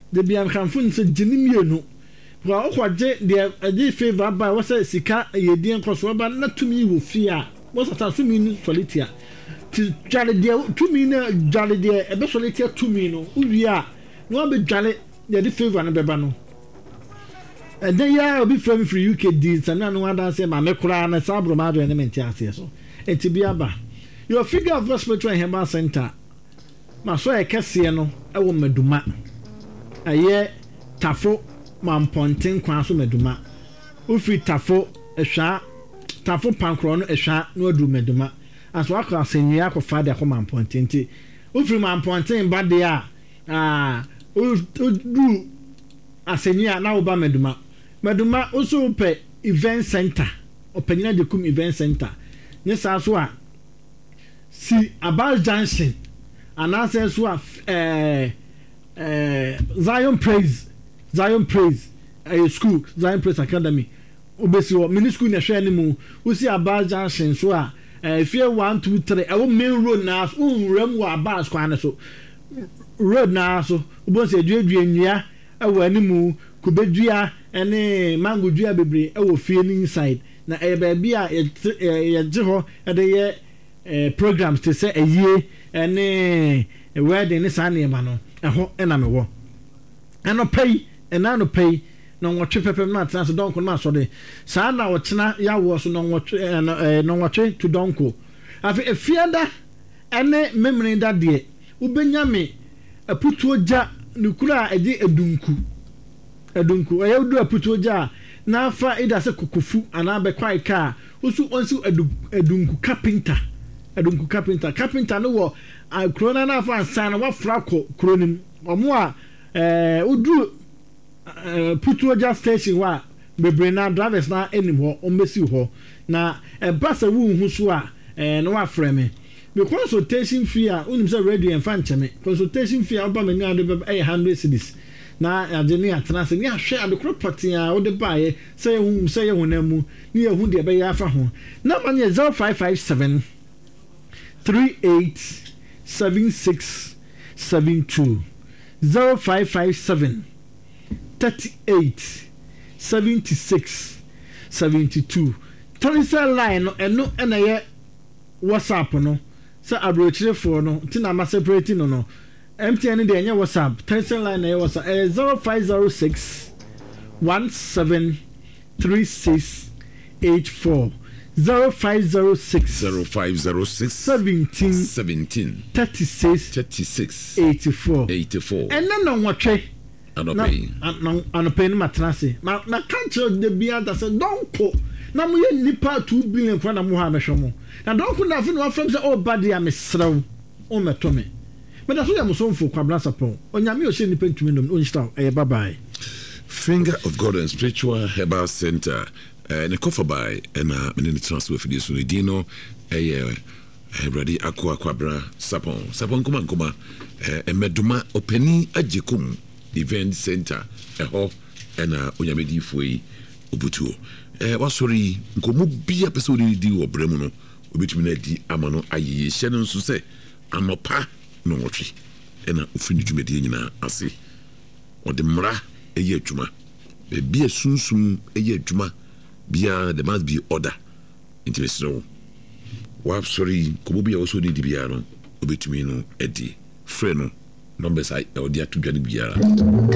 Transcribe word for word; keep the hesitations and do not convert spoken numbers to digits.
de bia mkanfo nse jinimienu wa okwaje de ade favor ba wose sika yedi enkoso ba na tumi wo fi a wose ta tumi ni solitia ti jale de tumi na jale de ebe solitia tumi no uwi a no be jale de de favor na beba no and then ya obi from free U K D sana no ada say ma me kura na sabro ma do element ase so enti bia ba your figure of hospital and herbal center ma so e kese no e wo meduma aye tafo mamponten kwa so meduma ufi tafo ehwa tafo pankro no ehwa no adu meduma aso akwa senyi akwa de akwa mamponten ti ufi mamponten ba de a ah udu asenyi na oba meduma meduma also pe event center opanyina de kum event center ne sa so a si about junction anase so a eh eh Zion Praise Zion Praise a school Zion Praise Academy obesi o mini school na hwe animu usi about junction so a eh fear one two three e wo main road na unram wa abas kwan so road na so obosi eduadua nnua e wo animu kubedua ene mango dua bebre e wo fie ni inside na e ba bia ye je ho e de ye eh programs to say eyie ene wedding ni sa na ma no eho ena me wo eno pay ena no pay no nwotwe pepem na atena so donko na so de sa na wo tena ya wo so no nwotwe no nwotwe to donko afi efiada ene memre da de ubenya aputu oja nukura eje edunku edunku aye odu aputu oja na afa ida se kokofu ana be kwai ka osu onsu edunku carpenter edunku carpenter carpenter no wo krona na afa san wa frako kronim omo a eh odu putu oja station wa bebre na drivers na enim ho ombesi ho na e basa wu hu so a eh no wa frame the consultation fee a unim say radio en fan cheme consultation fee oba menu ade be one hundred cedis na adeni atena se ni ahwe ade property a wo de bae say hu say hu na mu ni hu de be ya fa ho na manye zero five five seven three eight seven six seven two zero five five seven thirty-eight seventy-six seventy-two telephone line no eno ena ye WhatsApp no say abrochire for no tina ma separate no no M T N de enye WhatsApp telephone line na ye WhatsApp eh, zero five zero six one seven three six eight four zero five zero six zero five zero six seventeen seventeen thirty-six thirty-six eighty-four eighty-four and then no nwotwe anope anope no matrase na na kanche de bia da se donko na mo ye nipa two billion kwa na mo ha mehwe mo na donko na afi no afam se o bade ya mesrew o meto me me da so ya musomfo kwa blasa pon onyame o she nipa ntumi no onsta eh bye bye. Finger of God and Spiritual Herbal Center and a cover by and a minute transfer for this Dino a ready aqua quabra sapon sapon kuma kuma a meduma openi ajikum event center a ho and a onyamedi fui obutuo eh wasori nkomo bia pese odi di wo bremu no obetumi na di amano aye hye no nso se anopa no wotwe ena ofini dwumedi nyina ase ode mra eye adwuma be bia sunsum eye adwuma bia there must be order interesting wa sorry nkomo bia oso di bia no obetumi no edi frɛ no numbers ai odi atudwane biara